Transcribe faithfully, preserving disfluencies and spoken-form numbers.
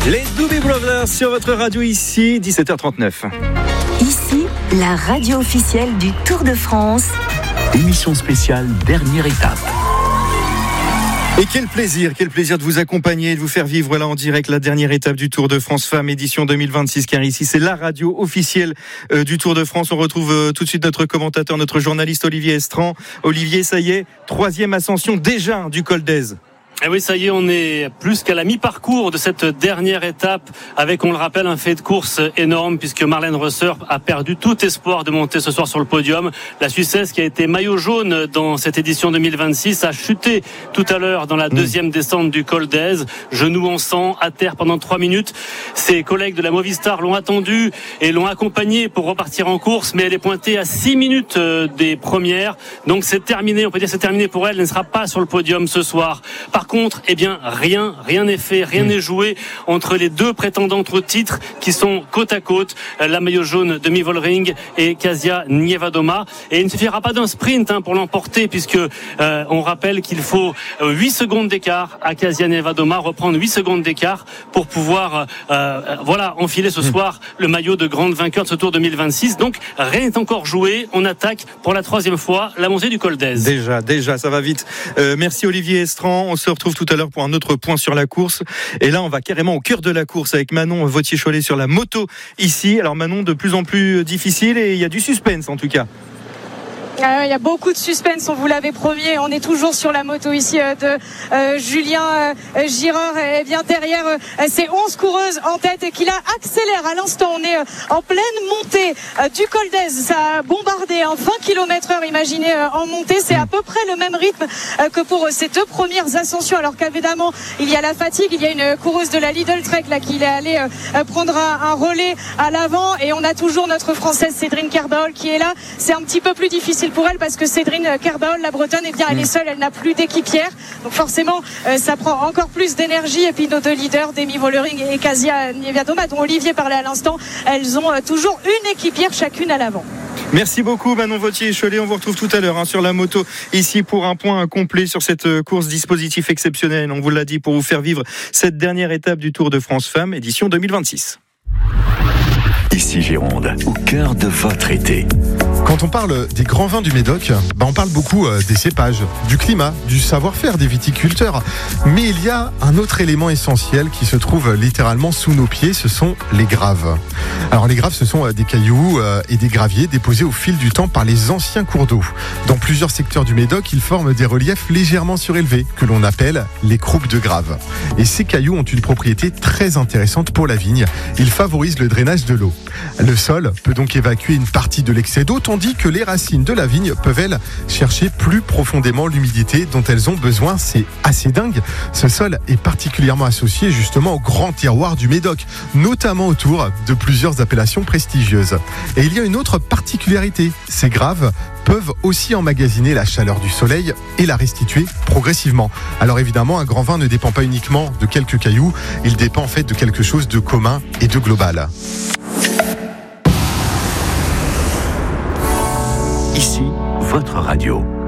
Les Doobie Brothers sur votre radio ici, dix-sept heures trente-neuf. Ici, la radio officielle du Tour de France. Émission spéciale, dernière étape. Et quel plaisir, quel plaisir de vous accompagner, de vous faire vivre là en direct la dernière étape du Tour de France Femmes édition deux mille vingt-six, car ici c'est la radio officielle euh, du Tour de France. On retrouve euh, tout de suite notre commentateur, notre journaliste Olivier Estran. Olivier, ça y est, troisième ascension déjà du col d'Èze. Et oui, ça y est, on est plus qu'à la mi-parcours de cette dernière étape avec, on le rappelle, un fait de course énorme puisque Marlène Rösser a perdu tout espoir de monter ce soir sur le podium. La Suissesse qui a été maillot jaune dans cette édition deux mille vingt-six a chuté tout à l'heure dans la deuxième descente du col d'Èze, genou en sang, à terre pendant trois minutes. Ses collègues de la Movistar l'ont attendue et l'ont accompagnée pour repartir en course, mais elle est pointée à six minutes des premières. Donc c'est terminé, on peut dire c'est terminé pour elle, elle ne sera pas sur le podium ce soir. Par contre, eh bien, rien, rien n'est fait, rien n'est joué entre les deux prétendantes au titre qui sont côte à côte, la maillot jaune de Mivollering et Kasia Niewiadoma. Et il ne suffira pas d'un sprint hein, pour l'emporter puisque euh, on rappelle qu'il faut huit secondes d'écart à Kasia Niewiadoma, reprendre huit secondes d'écart pour pouvoir, euh, voilà, enfiler ce soir le maillot de grande vainqueur de ce Tour deux mille vingt-six. Donc, rien n'est encore joué. On attaque pour la troisième fois la montée du col d'Èze. Déjà, déjà, ça va vite. Euh, merci Olivier Estran. On se retrouve tout à l'heure pour un autre point sur la course. Et là, on va carrément au cœur de la course avec Manon Vauthier-Cholet sur la moto ici. Alors Manon, de plus en plus difficile et il y a du suspense en tout cas. Euh, il y a beaucoup de suspense, on vous l'avait promis. On est toujours sur la moto ici euh, de euh, Julien euh, Girard. Et bien derrière euh, ces onze coureuses en tête et qui là accélère à l'instant. On est euh, en pleine montée euh, du col d'Èze. Ça a bombardé hein, vingt kilomètres heure, imaginez euh, en montée. C'est à peu près le même rythme euh, que pour euh, ces deux premières ascensions. Alors qu'évidemment, il y a la fatigue. Il y a une coureuse de la Lidl Trek là qui est allée euh, prendre un, un relais à l'avant. Et on a toujours notre Française Cédrine Kerbaol qui est là. C'est un petit peu plus difficile pour elle parce que Cédrine Kerbaol, la Bretonne, eh bien, elle est seule, elle n'a plus d'équipière. Donc forcément, euh, ça prend encore plus d'énergie. Et puis nos deux leaders, Demi Vollering et Kasia Niewiadoma, dont Olivier parlait à l'instant, elles ont euh, toujours une équipière chacune à l'avant. Merci beaucoup Manon Vauthier-Cholet. On vous retrouve tout à l'heure hein, sur la moto ici pour un point complet sur cette course dispositif exceptionnel. On vous l'a dit pour vous faire vivre cette dernière étape du Tour de France Femmes édition deux mille vingt-six. Ici Gironde, au cœur de votre été. Quand on parle des grands vins du Médoc, bah on parle beaucoup des cépages, du climat, du savoir-faire des viticulteurs. Mais il y a un autre élément essentiel qui se trouve littéralement sous nos pieds, ce sont les graves. Alors les graves, ce sont des cailloux et des graviers déposés au fil du temps par les anciens cours d'eau. Dans plusieurs secteurs du Médoc, ils forment des reliefs légèrement surélevés, que l'on appelle les croupes de graves. Et ces cailloux ont une propriété très intéressante pour la vigne. Ils favorisent le drainage de l'eau. Le sol peut donc évacuer une partie de l'excès d'eau, tandis que les racines de la vigne peuvent, elles, chercher plus profondément l'humidité dont elles ont besoin. C'est assez dingue. Ce sol est particulièrement associé justement au grand terroir du Médoc, notamment autour de plusieurs appellations prestigieuses. Et il y a une autre particularité. Ces graves peuvent aussi emmagasiner la chaleur du soleil et la restituer progressivement. Alors évidemment, un grand vin ne dépend pas uniquement de quelques cailloux, il dépend en fait de quelque chose de commun et de global. Ici, votre radio.